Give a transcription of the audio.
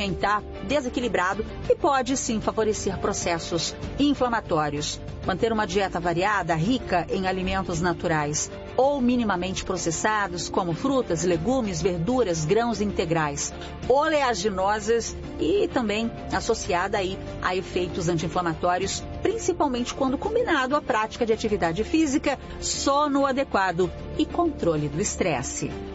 alimentar desequilibrado e pode sim favorecer processos inflamatórios. Manter uma dieta variada, rica em alimentos naturais ou minimamente processados, como frutas, legumes, verduras, grãos integrais, oleaginosas e também associada aí a efeitos anti-inflamatórios, principalmente quando combinado à prática de atividade física, sono adequado e controle do estresse.